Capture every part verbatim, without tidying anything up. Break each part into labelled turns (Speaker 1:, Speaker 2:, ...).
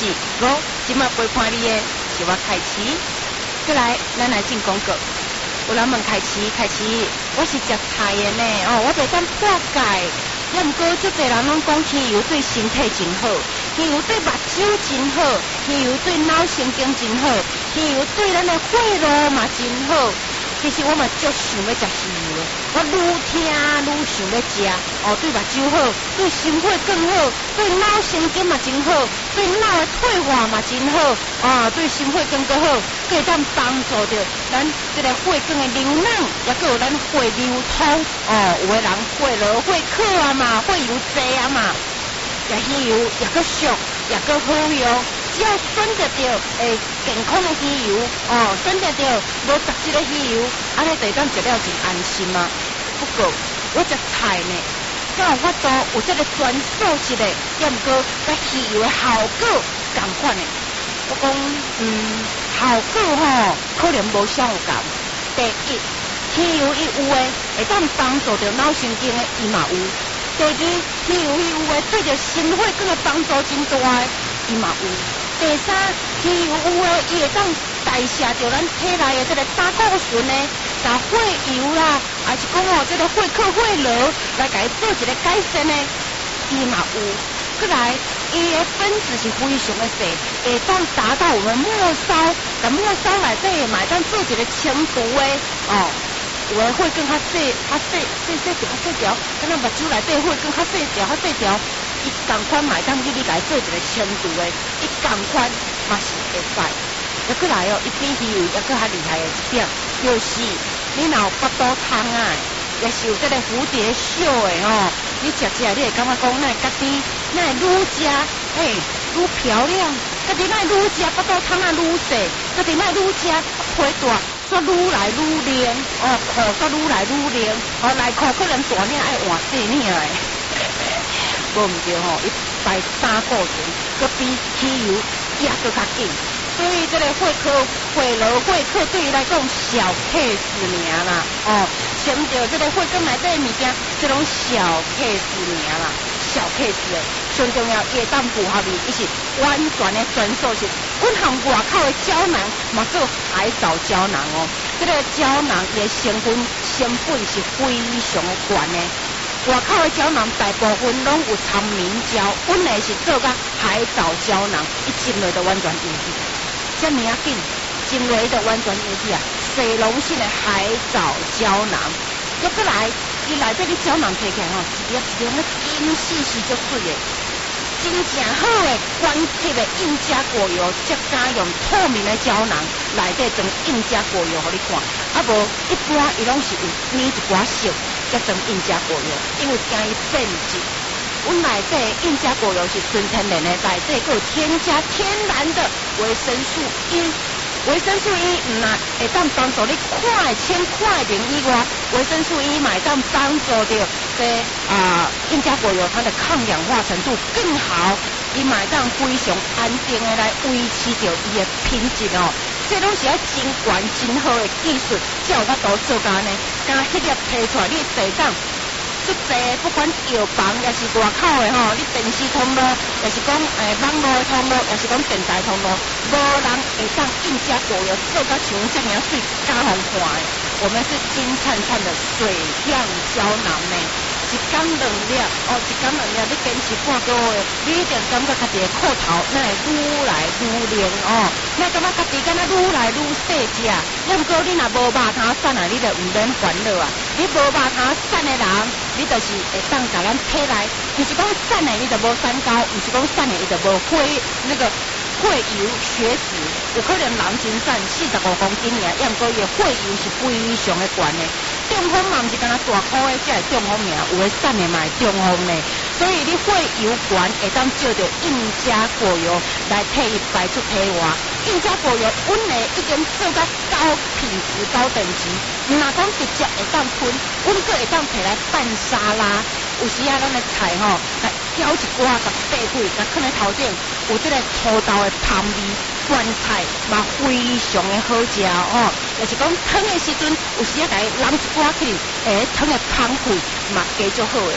Speaker 1: 是我今麦陪伴你的是我凯奇。过来，咱来进广告。有人问凯奇，凯奇，我是食菜的呢，哦，我袂当破解。也毋过，足侪人拢讲鱼油对身体真好，鱼油对目睭真好，鱼油对脑神经真好，鱼油对咱的血路嘛真好。其实我嘛足想要食鱼油，我愈听愈想要食，哦，对目睭好，对心血更好，对脑神经嘛真好，对脑的退化嘛真好，啊，对心血更更好，可以当帮助着咱这个血管的流淌，也个有咱血流通，哦，有的人血流血渴啊嘛，血油多啊嘛，食鱼油也个俗，也个好用。只要选择到诶健康的鱼油，哦，选择到无杂质的鱼油，安尼就当食了真安心嘛。不过我食菜呢，敢有法度有这个全素食的，也毋过甲鱼油的效果同款的。我讲，嗯，效果吼可能无相共。第一，鱼油伊有诶会当帮助着脑神经的，伊嘛有；第二，鱼油伊有诶对着心血管的帮助真大诶，伊嘛有。第三，鱼油有诶，伊会当代谢着咱体内的这个胆固醇呢，甲血油啦，还是讲哦，这个血克血流来甲伊做一个改善呢，伊嘛有。过来，伊的分子是非常的细，会当达到我们末梢，甲末梢内底嘛会当做一个清除的哦。有诶血管较细，较细细细条细条，敢若目睭内底血管较细条较细条。伊同款嘛会当入去来做一个深度的，伊同款嘛是会使。又过来哦，伊比鱼油也搁较厉害的一点，就是你若有腹肚痛啊，也是有这个蝴蝶袖的哦，你食食你会感觉讲，那家己那愈食嘿愈漂亮，家己那愈食腹肚痛啊愈细，家己那愈食腿大，煞愈来愈练，哦裤煞愈来愈练，哦内裤可能大领爱换细领的。无毋对吼，伊排胆固醇，佮比汽油也佮较紧，所以这个血科、血流、血克对伊来讲小 case 尔啦，哦，想着这个血管内底物件，这种小 case 尔啦，小 case 的，上重要伊会当符合伊，伊是完全的全素食。阮含外口的胶囊嘛做海藻胶囊哦，这个胶囊伊的成分成本是非常的悬的。外口的胶囊大部分拢有掺明胶，阮的是做甲海藻胶囊，一浸落就完全有去，遮尔啊紧，浸落就完全有去啊！水溶性的海藻胶囊，再过来，伊内底啲胶囊摕起来吼，一粒一粒那金细细足水的，真正好的关铁的印加果油，再加用透明的胶囊内底装印加果油，互你看。啊无一般伊拢是有粘一寡色。才装印加果油，因为惊伊变质。阮内底印加果油是纯天然的，内底佫有添加天然的维生素 E。维生素 E 唔呐会当帮助你看会清看会明以外，维生素 E 嘛会当帮助着这啊印加果油它的抗氧化程度更好，伊嘛会当非常安定的来维持着伊的品质哦。这拢是要真悬真好的技术，才有法度做到呢。敢迄粒摕出来，你地上出济，不管药房也是外口的吼，你电视通路，也是讲诶网络的通路，也是讲电台通路，无人会当印加果油做到像这样水加红看的。我们是金灿灿的水样胶囊呢。一缸两粒，哦，一缸两粒，你坚持半个月，你一定感觉家己的裤头那会愈来愈灵哦，那感觉家己敢若愈来愈细只。要毋过你若无肉汤瘦啊，你就毋免烦恼啊。你无肉汤瘦的人，你就是会当甲咱体内，毋是讲瘦的你就无三高，毋是讲瘦的你就无血那个血油血脂，有可能人真瘦四十五公斤尔，要毋过伊的血油是非常的悬的。中风嘛，毋是干那大颗的才会中风尔，有的瘦的嘛会中风呢。所以你血油悬会当借着印加果油来替伊排出体外。印加果油本来已经做甲高品质、高等级，若讲直接会当喷，阮佫会当摕来拌沙拉。有时啊，咱的菜吼，来挑一寡甲掰开，甲放在头顶，有这个土豆的香味，拌菜嘛非常的好食哦。也是讲汤的时阵，有时啊，甲伊淋一寡去，诶，汤的香气嘛加足好诶。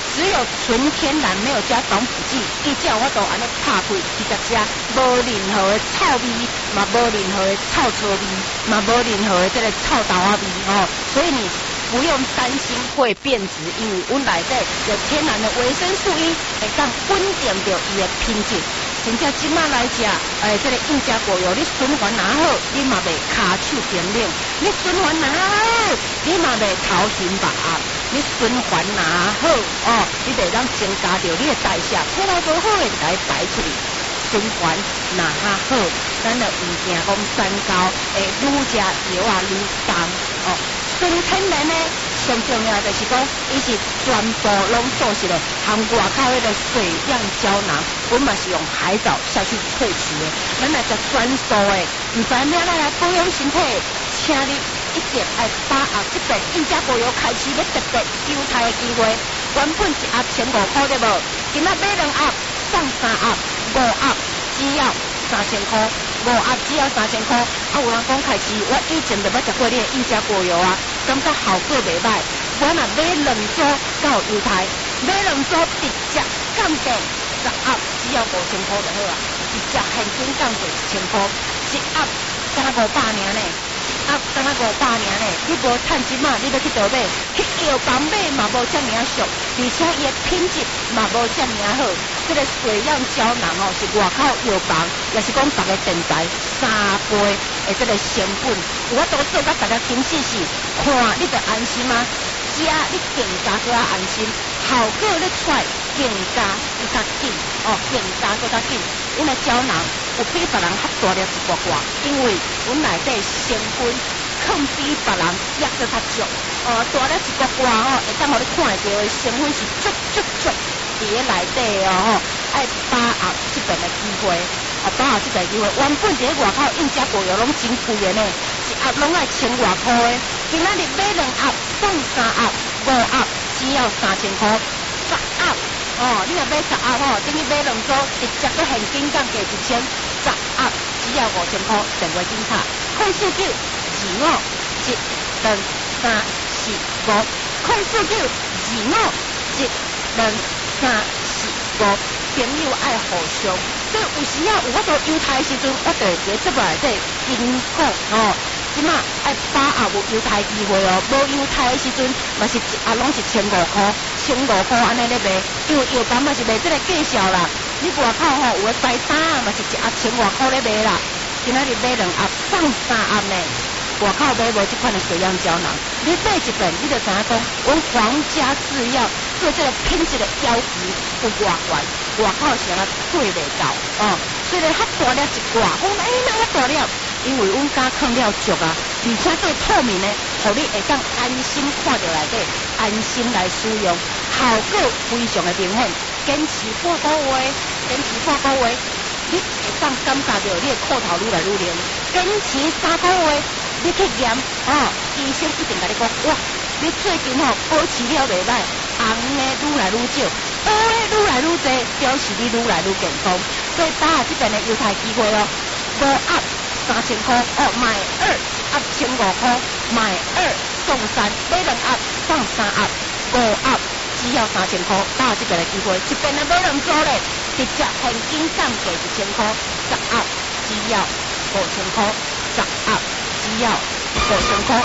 Speaker 1: 只有纯天然，没有加防腐剂，伊才有法度安尼拍开直接食，无任何的臭味，嘛无任何的臭臭味，嘛无任何的这个臭豆仔味哦，所以你不用担心会变质，因为阮内底有天然的维生素 E， 会当稳定着伊的品质。真正即马来食，诶，这个印加果油，你循环拿好，你嘛袂骹手冰冷；你循环拿好，你嘛袂头晕目暗；你循环拿好，哦，你袂当增加着你的代谢，体内无好诶来排出去。循环拿好，咱就唔惊讲三高，会愈食药啊愈重哦。纯天然呢，上重要就是讲，伊是全部拢做实的，含外口迄个水样胶囊，阮嘛是用海藻下去萃取的。咱来食全素的，唔知咩来来保养身体，请你一定爱把握这边印加果油开始要特别优待的机会。原本一盒千五块对无？今仔买两盒送三盒，五盒只要三千块。五盒只要三千块，啊！有人讲开始，我以前就捌食过你的印加果油啊，感觉效果袂歹。我若买两组，较有优待，买两组直接降价十盒，只要五千块就好啊！直接现金降价一千块，一盒敢若五百尔呢，一盒敢若五百尔呢。你无趁钱嘛，你要去倒买？去药房买嘛无遮尔俗，而且伊的品质嘛无遮尔好。这个水样胶囊哦，是外口药房，也是讲逐个电台三杯的这个成本，有法度做甲大家惊喜喜，看你就安心啊，食你更加搁较安心，效果你出来更加搁较紧哦，更加搁较紧。阮的胶囊有比别人较大粒一寡寡，因为阮内底成分抗比别人也搁较足，哦，大粒一寡寡哦，会当互你看会到的成分是足足足。伫咧内底哦，爱把握这边的机会，啊，把握这边机会。原本伫咧外口印加果油拢真贵的呢，一盒拢爱千外块的。今仔日买两盒送三盒，五盒只要三千块，十盒哦，你若买十盒哦，等于买两组，直接搁现金降价一千，十盒只要五千块，电话警察，控诉九二五一两三四五，控诉九二五一两。三四五，朋友爱互相，所以有时啊，有法度优待的时阵，我就会伫节目内底跟讲哦，即马爱把握有优待机会哦，无优待的时阵，嘛是一盒拢是千五块，千五块安尼咧卖，因为药房嘛是卖这个价销啦。你外口吼有个西衫嘛是一盒千外块咧卖啦，今仔日买两盒送三盒呢。外口买无这款的水样胶囊，你买一遍你就知影讲，阮皇家制药做这个品质的要求有偌悬，外口是安做袂到哦。虽然较大粒一寡，讲哎那遐大粒，因为阮加抗了足啊，而且做透明的，互你会当安心看到内底，安心来使用，效果非常的明显。坚持半个月，坚持半个月，你会当感觉到你的裤头愈来愈凉。坚持三个月。你去验哦，医生一定甲你讲，哇，你最近吼、哦、保持了袂歹，红的愈来愈少，黑的愈来愈多，表示你愈来愈健康。所以把握这边的优待机会哦，五盒三千块哦，买二一盒千五块，买二送三，买两盒送三盒，五盒只要三千块，把握这边的机会，一边的买两组咧，直接现金降价一千块，十盒只要五千块，十盒。只要五千块，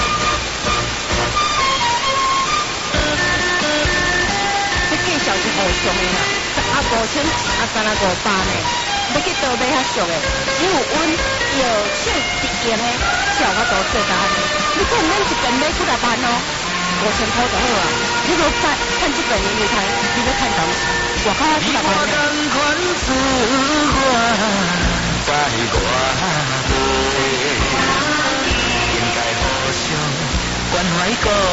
Speaker 1: 这介绍是互相的啦，十盒五千，一盒三啊五百呢。要去倒买较俗的，只有阮药手直营的，才有法度做到安尼。你看咱一边买几十万哦，五千块就好啊。你无看看这边的油台，你要看东西，外口几十万呢。关怀过。